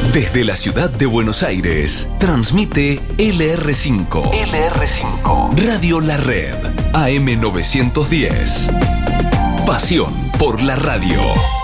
Desde la ciudad de Buenos Aires, transmite LR5. LR5. Radio La Red. AM 910. Pasión por la radio.